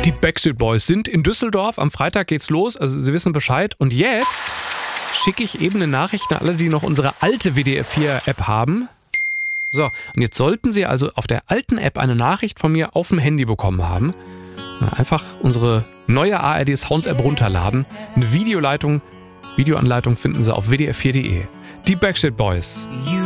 Die Backstreet Boys sind in Düsseldorf. Am Freitag geht's los. Also Sie wissen Bescheid. Und jetzt schicke ich eben eine Nachricht an alle, die noch unsere alte WDR 4 App haben. So, und jetzt sollten Sie also auf der alten App eine Nachricht von mir auf dem Handy bekommen haben. Einfach unsere neue ARD Sounds App runterladen. Eine Videoanleitung finden Sie auf wdr4.de. Die Backstreet Boys.